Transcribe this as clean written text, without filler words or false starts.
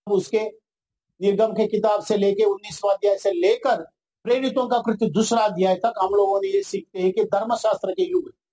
उसके निर्गम के किताब से लेके 19वां अध्याय से लेकर प्रेरितों का कृत्य 2 अध्याय तक हम लोगों ने ये सीखते हैं कि धर्मशास्त्र के युग